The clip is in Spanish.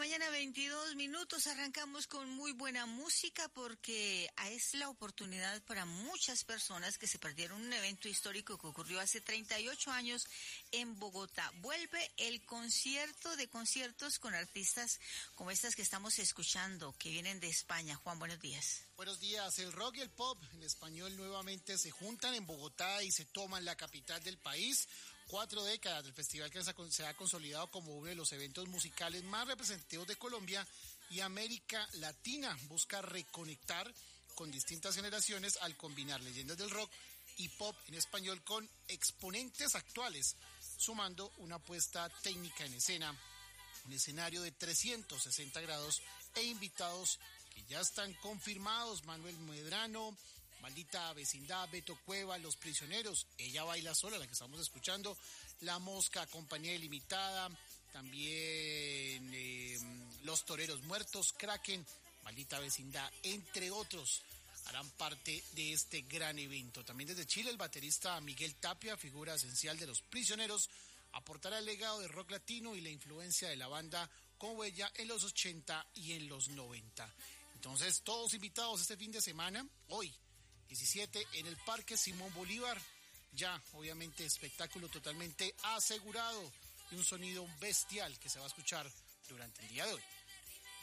mañana, 22 minutos. Arrancamos con muy buena música porque es la oportunidad para muchas personas que se perdieron un evento histórico que ocurrió hace 38 años en Bogotá. Vuelve el concierto de conciertos con artistas como estas que estamos escuchando, que vienen de España. Juan, buenos días. Buenos días. El rock y el pop en español nuevamente se juntan en Bogotá y se toman la capital del país. 4 décadas del festival que se ha consolidado como uno de los eventos musicales más representativos de Colombia y América Latina. Busca reconectar con distintas generaciones al combinar leyendas del rock y pop en español con exponentes actuales, sumando una puesta técnica en escena, un escenario de 360 grados e invitados que ya están confirmados: Manuel Medrano, Maldita Vecindad, Beto Cueva, Los Prisioneros, Ella Baila Sola, la que estamos escuchando, La Mosca, Compañía Ilimitada, también Los Toreros Muertos, Kraken, Maldita Vecindad, entre otros, harán parte de este gran evento. También desde Chile, el baterista Miguel Tapia, figura esencial de Los Prisioneros, aportará el legado de rock latino y la influencia de la banda con huella en los 80 y en los 90. Entonces, todos invitados este fin de semana, hoy 17, en el Parque Simón Bolívar. Ya, obviamente, espectáculo totalmente asegurado y un sonido bestial que se va a escuchar durante el día de hoy.